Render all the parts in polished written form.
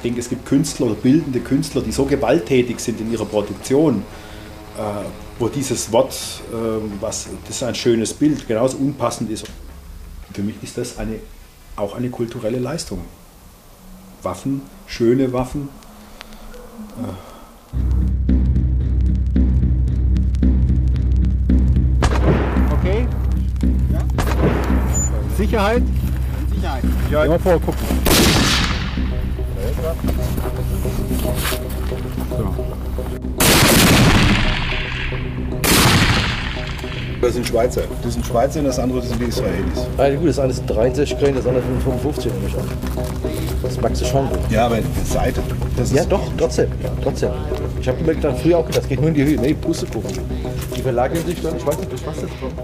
denke, es gibt Künstler oder bildende Künstler, die so gewalttätig sind in ihrer Produktion, wo dieses Wort, das ist ein schönes Bild, genauso unpassend ist. Für mich ist das auch eine kulturelle Leistung. Waffen, schöne Waffen. Okay. Ja. Sicherheit. Sicherheit. Ja, immer vorher gucken. So. Das sind Schweizer. Das sind Schweizer und das andere sind die Israelis. Also gut, das eine sind 63 Grain, das andere sind 55 nämlich an. Das magst du schon gut. Ja, aber die Seite. Das Ja ist doch, trotzdem. Ich habe mir gedacht, früher auch gedacht, das geht nur in die Höhe. Nee, Pustekuchen. Die verlagern sich dann, ich weiß nicht, was das kommt.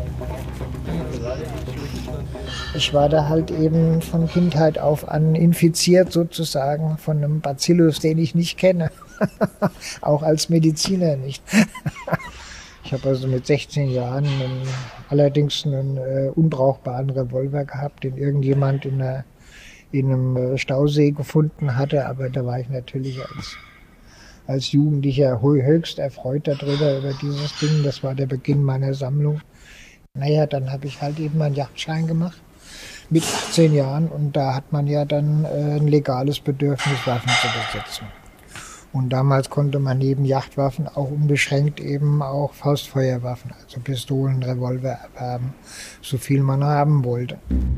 Ich war da halt eben von Kindheit auf an infiziert sozusagen von einem Bacillus, den ich nicht kenne. Auch als Mediziner nicht. Ich habe also mit 16 Jahren allerdings einen unbrauchbaren Revolver gehabt, den irgendjemand in einem Stausee gefunden hatte. Aber da war ich natürlich als Jugendlicher höchst erfreut darüber, über dieses Ding. Das war der Beginn meiner Sammlung. Naja, dann habe ich halt eben meinen Jagdschein gemacht mit 18 Jahren und da hat man ja dann ein legales Bedürfnis, Waffen zu besitzen. Und damals konnte man neben Jagdwaffen auch unbeschränkt eben auch Faustfeuerwaffen, also Pistolen, Revolver erwerben, so viel man haben wollte.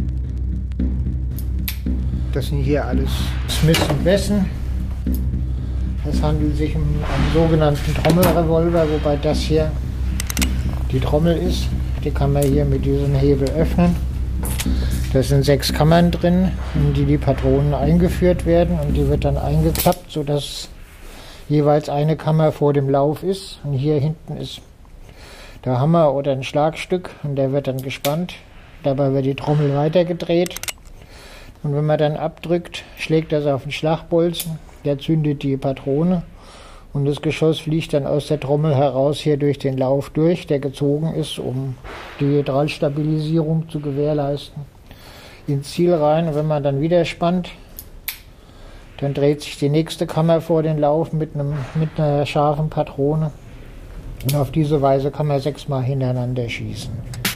Das sind hier alles Smith & Wesson. Es handelt sich um einen sogenannten Trommelrevolver, wobei das hier die Trommel ist. Die kann man hier mit diesem Hebel öffnen. Da sind 6 Kammern drin, in die Patronen eingeführt werden und die wird dann eingeklappt, sodass jeweils eine Kammer vor dem Lauf ist. Und hier hinten ist der Hammer oder ein Schlagstück und der wird dann gespannt. Dabei wird die Trommel weitergedreht. Und wenn man dann abdrückt, schlägt das auf den Schlagbolzen. Der zündet die Patrone. Und das Geschoss fliegt dann aus der Trommel heraus hier durch den Lauf durch, der gezogen ist, um die Hydralstabilisierung zu gewährleisten, ins Ziel rein. Und wenn man dann wieder spannt, dann dreht sich die nächste Kammer vor den Lauf mit einer scharfen Patrone. Und auf diese Weise kann man 6-mal hintereinander schießen.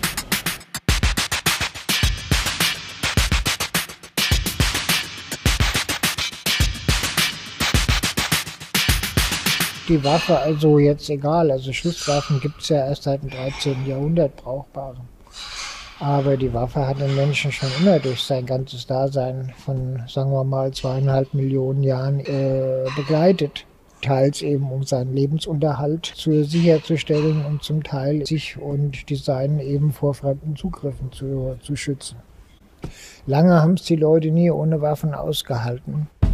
Die Waffe also jetzt egal, also Schusswaffen gibt es ja erst seit dem 13. Jahrhundert brauchbare. Aber die Waffe hat den Menschen schon immer durch sein ganzes Dasein von, sagen wir mal, 2,5 Millionen Jahren begleitet. Teils eben um seinen Lebensunterhalt sicherzustellen und zum Teil sich und die Seinen eben vor fremden Zugriffen zu schützen. Lange haben es die Leute nie ohne Waffen ausgehalten.